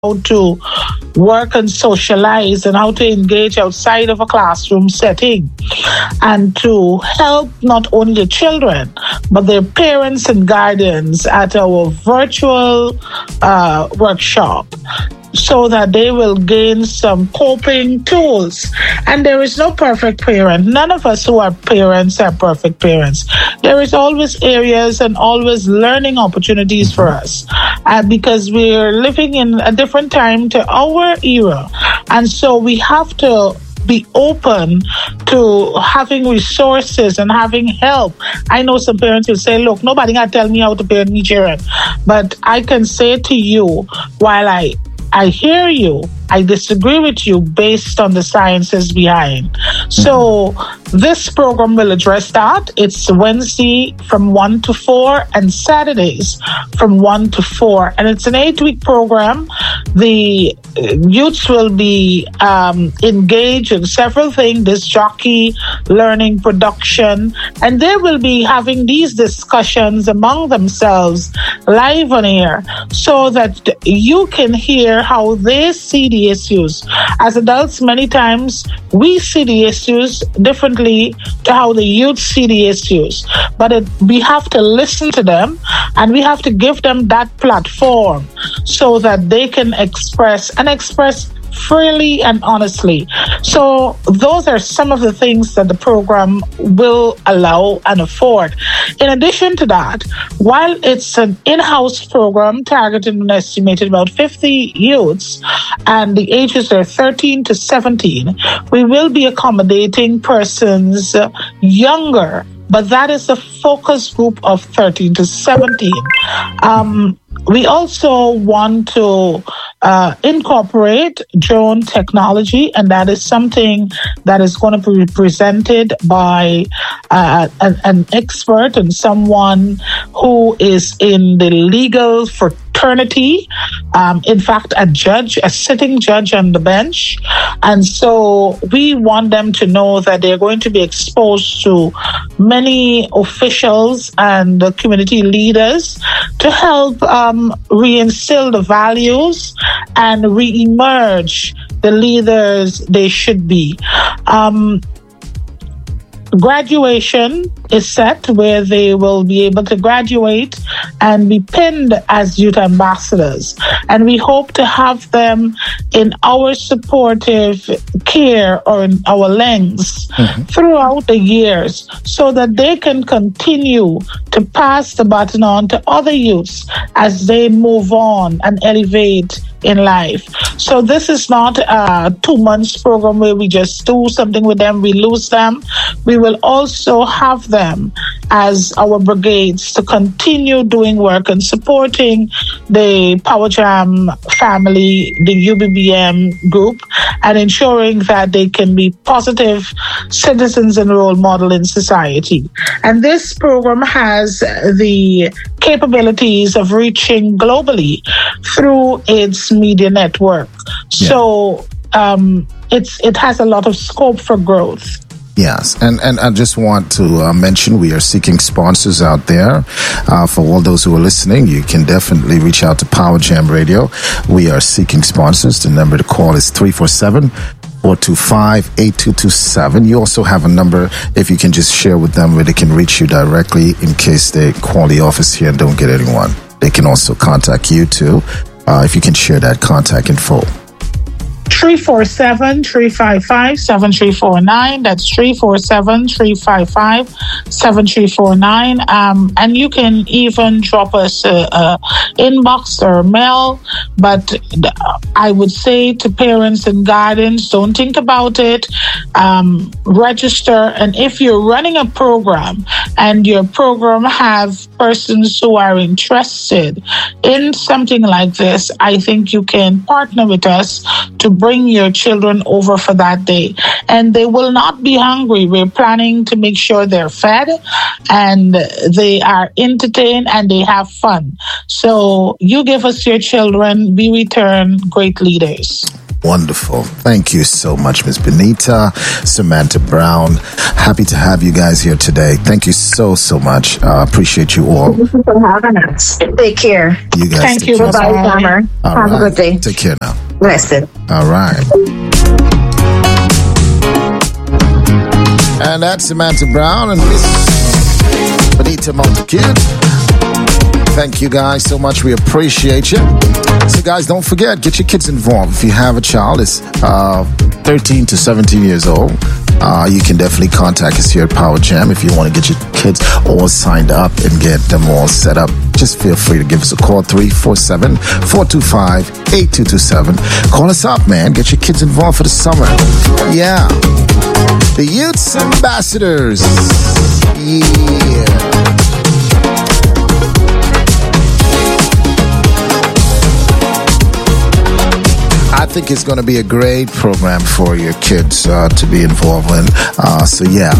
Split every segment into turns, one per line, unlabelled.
how to work and socialize and how to engage outside of a classroom setting, and to help not only the children but their parents and guardians at our virtual workshop, so that they will gain some coping tools. And there is no perfect parent. None of us who are parents are perfect parents. There is always areas and always learning opportunities for us, because we're living in a different time to our era. And so we have to be open to having resources and having help. I know some parents will say, look, nobody can tell me how to parent my children. But I can say to you, while I hear you, I disagree with you based on the sciences behind. So this program will address that. It's Wednesday from 1 to 4 and Saturdays from 1 to 4. And it's an 8-week program. The youths will be engaged in several things, disc jockey, learning, production, and they will be having these discussions among themselves live on air, so that you can hear how they see the issues. As adults, many times we see the issues differently to how the youth see the issues. But we have to listen to them, and we have to give them that platform so that they can express freely and honestly. So those are some of the things that the program will allow and afford. In addition to that, while it's an in-house program targeting an estimated about 50 youths, and the ages are 13 to 17, we will be accommodating persons younger, but that is the focus group of 13 to 17. We also want to incorporate drone technology, and that is something that is going to be presented by an expert and someone who is in the legal fraternity. In fact, a sitting judge on the bench. And so we want them to know that they're going to be exposed to many officials and community leaders to help reinstill the values and re-emerge the leaders they should be. Graduation is set where they will be able to graduate and be pinned as youth ambassadors. And we hope to have them in our supportive care or in our lens throughout the years, so that they can continue to pass the baton on to other youths as they move on and elevate in life. So this is not a 2 months program where we just do something with them, we lose them. We will also have them as our brigades to continue doing work and supporting the Power Jam family, the UBBM group, and ensuring that they can be positive citizens and role model in society. And this program has the capabilities of reaching globally through its media network. Yeah. So it has a lot of scope for growth.
Yes, and I just want to mention we are seeking sponsors out there. For all those who are listening, you can definitely reach out to Power Jam Radio. We are seeking sponsors. The number to call is 347-425-8227. You also have a number, if you can just share with them, where they can reach you directly in case they call the office here and don't get anyone. They can also contact you too, if you can share that contact info.
347-355-7349. That's 347-355-7349. And you can even drop us inbox or mail. But I would say to parents and guardians, don't think about it. Register. And if you're running a program and your program have persons who are interested in something like this, I think you can partner with us to bring your children over for that day. And they will not be hungry. We're planning to make sure they're fed and they are entertained and they have fun. So you give us your children, we return great leaders.
Wonderful. Thank you so much, Ms. Benita, Samantha Brown. Happy to have you guys here today. Thank you so much. Appreciate you all.
Thank you for having us. Take care.
You guys
Thank
take
you.
care.
Bye, Summer.
All
Have
right.
a good day.
Take care now.
Blessed.
All right. And that's Samantha Brown and Miss Benita Montague. Thank you guys so much. We appreciate you. So guys, don't forget, get your kids involved. If you have a child that's 13 to 17 years old, you can definitely contact us here at Power Jam. If you want to get your kids all signed up and get them all set up, just feel free to give us a call, 347-425-8227. Call us up, man. Get your kids involved for the summer. Yeah. The Youth's Ambassadors. Yeah. I think it's going to be a great program for your kids to be involved in. So yeah,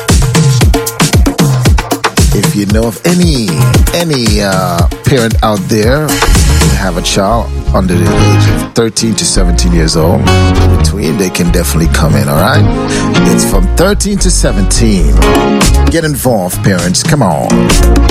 if you know of any parent out there who have a child under the age of 13 to 17 years old, in between, they can definitely come in. All right, it's from 13 to 17. Get involved, parents. Come on.